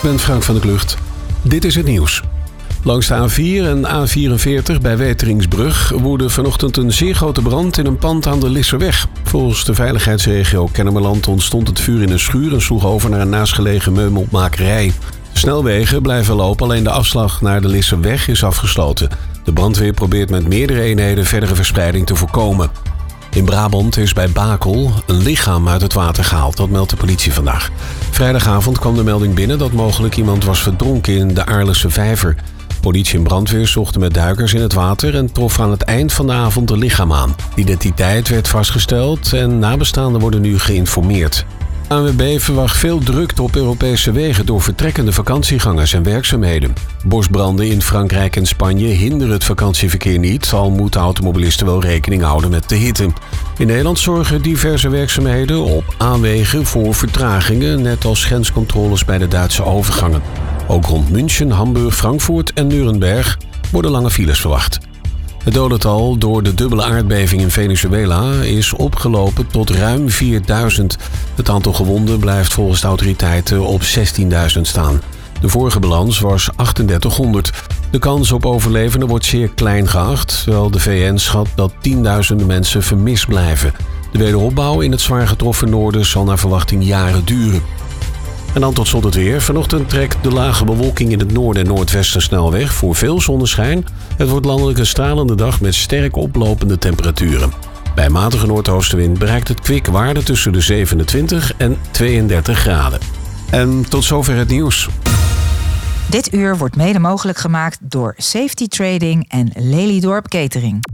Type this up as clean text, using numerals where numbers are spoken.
Ik ben Frank van der Klucht. Dit is het nieuws. Langs de A4 en A44 bij Weteringsbrug woedde vanochtend een zeer grote brand in een pand aan de Lisserweg. Volgens de veiligheidsregio Kennemerland ontstond het vuur in een schuur en sloeg over naar een naastgelegen meubelmakerij. De snelwegen blijven lopen, alleen de afslag naar de Lisserweg is afgesloten. De brandweer probeert met meerdere eenheden verdere verspreiding te voorkomen. In Brabant is bij Bakel een lichaam uit het water gehaald, dat meldt de politie vandaag. Vrijdagavond kwam de melding binnen dat mogelijk iemand was verdronken in de Aarlense Vijver. Politie en brandweer zochten met duikers in het water en trof aan het eind van de avond een lichaam aan. De identiteit werd vastgesteld en nabestaanden worden nu geïnformeerd. ANWB verwacht veel drukte op Europese wegen door vertrekkende vakantiegangers en werkzaamheden. Bosbranden in Frankrijk en Spanje hinderen het vakantieverkeer niet, al moeten automobilisten wel rekening houden met de hitte. In Nederland zorgen diverse werkzaamheden op A-wegen voor vertragingen, net als grenscontroles bij de Duitse overgangen. Ook rond München, Hamburg, Frankfurt en Nuremberg worden lange files verwacht. Het dodental door de dubbele aardbeving in Venezuela is opgelopen tot ruim 4000. Het aantal gewonden blijft volgens de autoriteiten op 16.000 staan. De vorige balans was 3800. De kans op overlevenden wordt zeer klein geacht, terwijl de VN schat dat tienduizenden mensen vermist blijven. De wederopbouw in het zwaar getroffen noorden zal naar verwachting jaren duren. En dan tot slot het weer. Vanochtend trekt de lage bewolking in het noorden en noordwesten snel weg voor veel zonneschijn. Het wordt landelijk een stralende dag met sterk oplopende temperaturen. Bij matige noordoostenwind bereikt het kwik waarde tussen de 27 en 32 graden. En tot zover het nieuws. Dit uur wordt mede mogelijk gemaakt door Safety Trading en Lelydorp Catering.